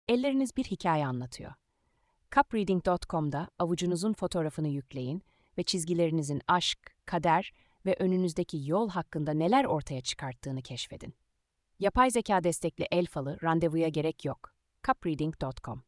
Elleriniz bir hikaye anlatıyor. Cupreading.com'da avucunuzun fotoğrafını yükleyin ve çizgilerinizin aşk, kader ve önünüzdeki yol hakkında neler ortaya çıkarttığını keşfedin. Yapay zeka destekli el falı randevuya gerek yok. Cupreading.com